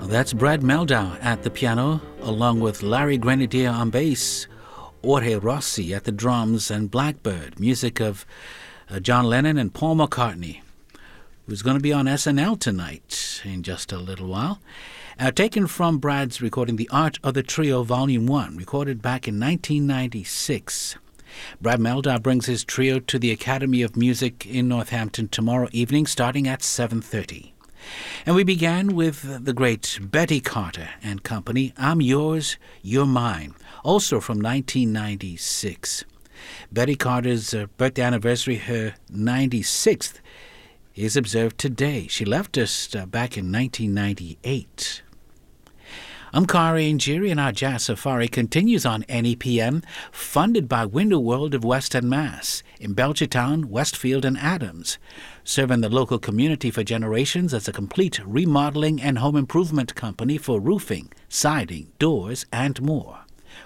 That's Brad Meldau at the piano, along with Larry Grenadier on bass, Jorge Rossi at the drums, and Blackbird, music of John Lennon and Paul McCartney, who's going to be on SNL tonight in just a little while. Taken from Brad's recording The Art of the Trio Volume 1, recorded back in 1996. Brad Meldau brings his trio to the Academy of Music in Northampton tomorrow evening, starting at 7:30. And we began with the great Betty Carter and Company, I'm Yours, You're Mine, also from 1996. Betty Carter's birthday anniversary, her 96th, is observed today. She left us back in 1998. I'm Kari Njiri, and our Jazz Safari continues on NEPM, funded by Window World of Western Mass in Belchertown, Westfield, and Adams, serving the local community for generations as a complete remodeling and home improvement company for roofing, siding, doors, and more.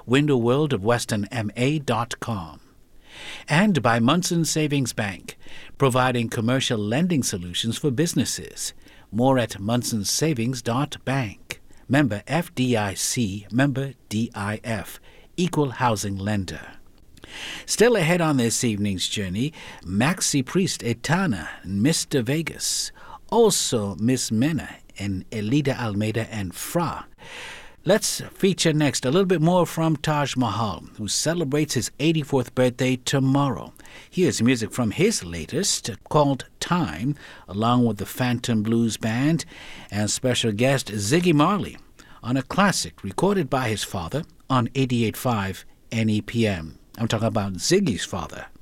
WindowWorldOfWesternMA.com. And by Munson Savings Bank, providing commercial lending solutions for businesses. More at munsonsavings.bank. Member FDIC, member DIF, Equal Housing Lender. Still ahead on this evening's journey, Maxi Priest, Etana, and Mr. Vegas. Also Miss Mena and Elida Almeida and Fra. Let's feature next a little bit more from Taj Mahal, who celebrates his 84th birthday tomorrow. Here's music from his latest, called Time, along with the Phantom Blues Band and special guest Ziggy Marley, on a classic recorded by his father on 88.5 NEPM. I'm talking about Ziggy's father.